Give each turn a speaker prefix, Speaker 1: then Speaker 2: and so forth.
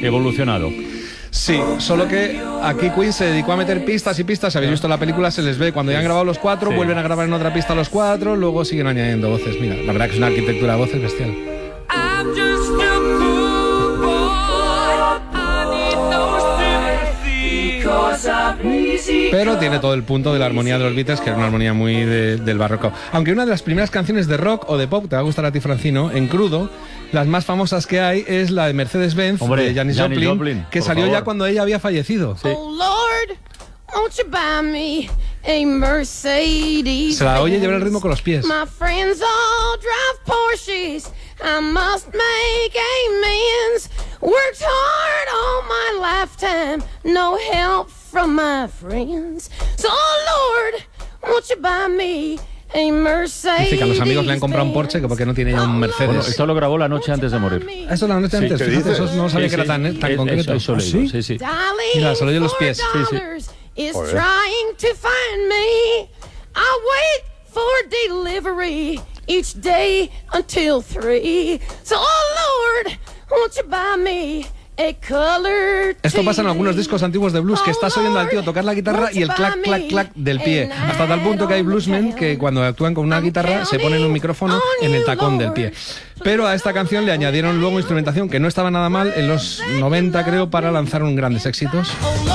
Speaker 1: evolucionado.
Speaker 2: Sí, solo que aquí Queen se dedicó a meter pistas y pistas. Si habéis visto la película, se les ve cuando ya han grabado los 4, vuelven a grabar en otra pista los 4, luego siguen añadiendo voces. Mira, la verdad que es una arquitectura de voces bestial. Pero tiene todo el punto de la armonía de los Beatles, que era una armonía muy del barroco. Aunque una de las primeras canciones de rock o de pop, te va a gustar a ti, Francino, en crudo, las más famosas que hay es la de Mercedes-Benz, de Janis Joplin, que salió ya cuando ella había fallecido. Sí.
Speaker 3: Oh Lord, won't you buy me a Mercedes?
Speaker 2: Se la oye llevar el ritmo con los pies.
Speaker 3: My friends all drive Porsches. I must make amends. Worked hard all my lifetime. No help from my friends. So Lord, won't you buy me a Mercedes?
Speaker 2: Dice que a los amigos le han comprado un Porsche porque no tiene ya un Mercedes.
Speaker 1: Bueno, esto lo grabó la noche antes de morir.
Speaker 2: Eso la noche antes, fíjate, eso no sabía que era tan concreto.
Speaker 1: Eso
Speaker 2: ¿Sí?
Speaker 1: sí.
Speaker 2: Mira, se lo oye los pies.
Speaker 3: Is trying to find me. I wait for delivery each day until 3. So, oh Lord, won't you buy me a color?
Speaker 2: Esto pasa en algunos discos antiguos de blues, que estás oyendo al tío tocar la guitarra y el clac, clac, clac del pie. Hasta tal punto que hay bluesmen que cuando actúan con una guitarra se ponen un micrófono en el tacón del pie. Pero a esta canción le añadieron luego instrumentación que no estaba nada mal en los 90, creo, para lanzar un grandes éxitos.